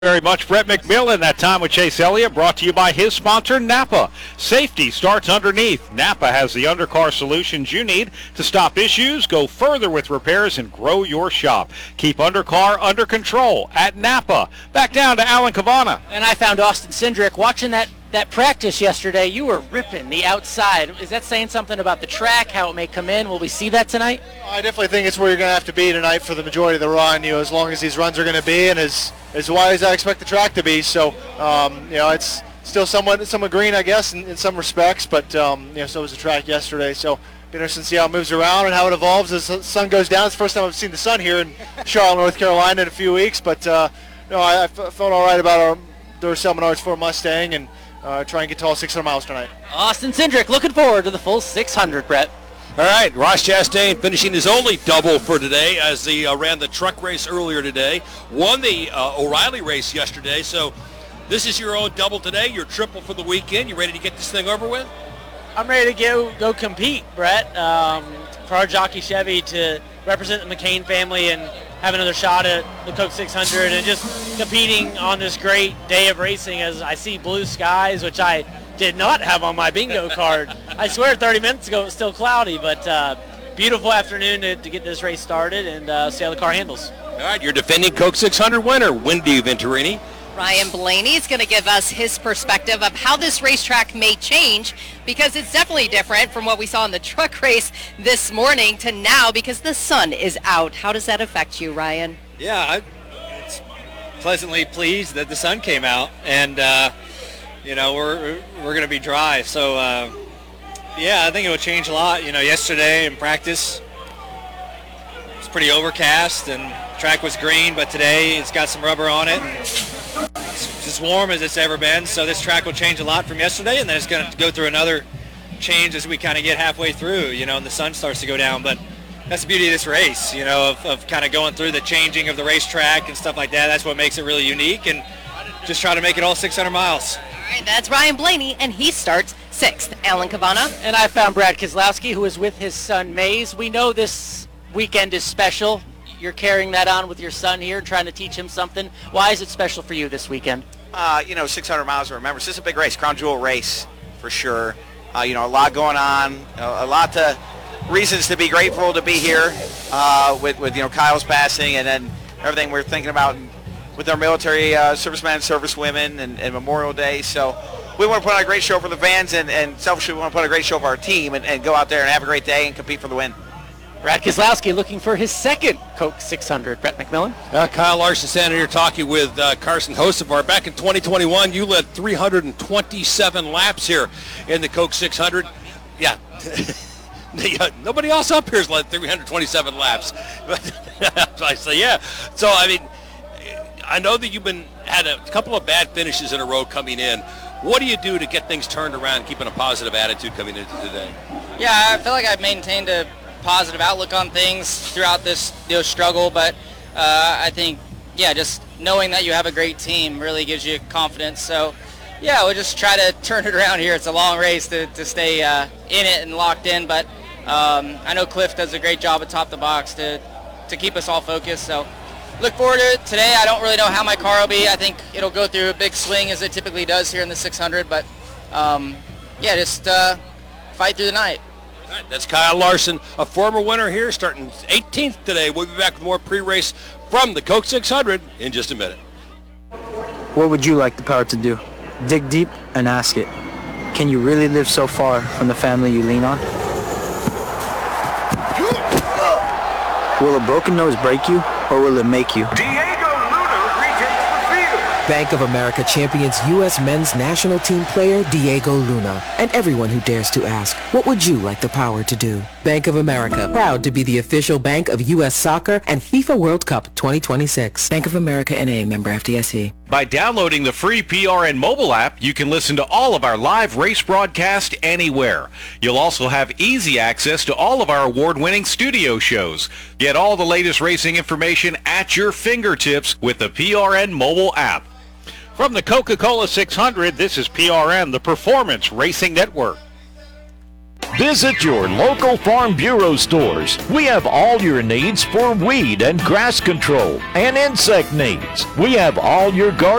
Very much, Brett McMillan. That time with Chase Elliott, brought to you by his sponsor, Napa. Safety starts underneath. Napa has the undercar solutions you need to stop issues, go further with repairs, and grow your shop. Keep undercar under control at Napa. Back down to Alan Cavana. And I found Austin Cindric watching that practice yesterday. You were ripping the outside. Is that saying something about the track, how it may come in? Will we see that tonight? I definitely think it's where you're going to have to be tonight for the majority of the run, as long as these runs are going to be and as wide as I expect the track to be. So, it's still somewhat green, I guess, in some respects, but, so was the track yesterday. So, be interesting to see how it moves around and how it evolves as the sun goes down. It's the first time I've seen the sun here in Charlotte, North Carolina in a few weeks, but, I felt all right about our Duracell Menards 4 Mustang and try and get to all 600 miles tonight. Austin Cindric looking forward to the full 600, Brett. All right, Ross Chastain finishing his only double for today as he ran the truck race earlier today. Won the O'Reilly race yesterday, so this is your own double today, your triple for the weekend. You ready to get this thing over with? I'm ready to go compete, Brett, for our jockey Chevy to represent the McCain family and have another shot at the Coke 600 and just competing on this great day of racing as I see blue skies, which I did not have on my bingo card. I swear 30 minutes ago it was still cloudy, but beautiful afternoon to get this race started and see how the car handles. All right, your defending Coke 600 winner, Wendy Venturini. Ryan Blaney is going to give us his perspective of how this racetrack may change, because it's definitely different from what we saw in the truck race this morning to now because the sun is out. How does that affect you, Ryan? Yeah, it's pleasantly pleased that the sun came out, and we're going to be dry. So I think it will change a lot. Yesterday in practice it was pretty overcast and the track was green, but today it's got some rubber on it. It's as warm as it's ever been, so this track will change a lot from yesterday, and then it's going to go through another change as we kind of get halfway through, and the sun starts to go down. But that's the beauty of this race, of kind of going through the changing of the racetrack and stuff like that. That's what makes it really unique, and just try to make it all 600 miles. All right, that's Ryan Blaney, and he starts 6th. Alan Cavana. And I found Brad Keselowski, who is with his son Mays. We know this weekend is special. You're carrying that on with your son here, trying to teach him something. Why is it special for you this weekend? 600 miles to remember. This is a big race, crown jewel race for sure. A lot going on, a lot of reasons to be grateful to be here with Kyle's passing, and then everything we're thinking about with our military servicemen and servicewomen and Memorial Day. So we want to put on a great show for the fans, and selfishly we want to put on a great show for our team and go out there and have a great day and compete for the win. Brad Keselowski looking for his second Coke 600. Brett McMillan. Kyle Larson standing here talking with Carson Hocevar. Back in 2021, you led 327 laps here in the Coke 600. Yeah. Nobody else up here has led 327 laps. So I say, yeah. So, I know that you've had a couple of bad finishes in a row coming in. What do you do to get things turned around, keeping a positive attitude coming into today? Yeah, I feel like I've maintained a positive outlook on things throughout this struggle, but I think just knowing that you have a great team really gives you confidence. So we'll just try to turn it around here. It's a long race to stay in it and locked in, but I know Cliff does a great job atop the box to keep us all focused. So look forward to it today. I don't really know how my car will be. I think it'll go through a big swing as it typically does here in the 600, but just fight through the night. All right, that's Kyle Larson, a former winner here, starting 18th today. We'll be back with more pre-race from the Coke 600 in just a minute. What would you like the power to do? Dig deep and ask it. Can you really live so far from the family you lean on? Will a broken nose break you, or will it make you? Bank of America champions U.S. men's national team player Diego Luna, and everyone who dares to ask, what would you like the power to do? Bank of America, proud to be the official bank of U.S. Soccer and FIFA World Cup 2026. Bank of America N.A., member FDIC. By downloading the free PRN mobile app, you can listen to all of our live race broadcasts anywhere. You'll also have easy access to all of our award-winning studio shows. Get all the latest racing information at your fingertips with the PRN mobile app. From the Coca-Cola 600, this is PRN, the Performance Racing Network. Visit your local Farm Bureau stores. We have all your needs for weed and grass control and insect needs. We have all your garden